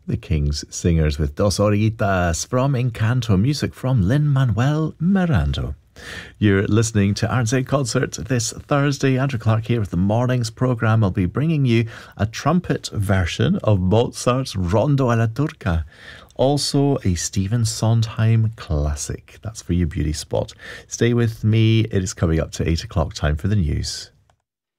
The King's Singers with Dos Horitas from Encanto, music from Lin-Manuel Miranda. You're listening to RZ Concert this Thursday. Andrew Clark here with the morning's programme. I'll be bringing you a trumpet version of Mozart's Rondo alla Turca. Also a Stephen Sondheim classic. That's for your beauty spot. Stay with me. It is coming up to 8 o'clock, time for the news.